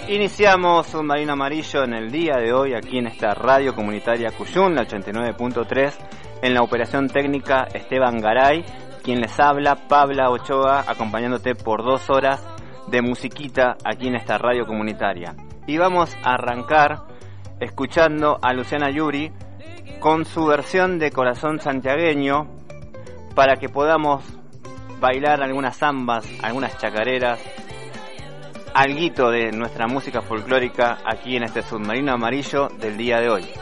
Iniciamos Submarino Amarillo en el día de hoy aquí en esta radio comunitaria Cuyún, la 89.3, en la operación técnica Esteban Garay, quien les habla, Pabla Ochoa, acompañándote por 2 horas de musiquita aquí en esta radio comunitaria. Y vamos a arrancar escuchando a Luciana Yuri con su versión de Corazón Santiagueño para que podamos bailar algunas zambas, algunas chacareras, alguito de nuestra música folclórica aquí en este Submarino Amarillo del día de hoy.